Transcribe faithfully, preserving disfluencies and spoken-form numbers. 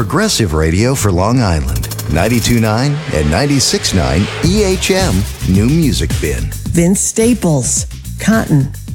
progressive radio for Long Island. ninety-two point nine and ninety-six point nine E H M New Music Bin. Vince Staples, Cotton.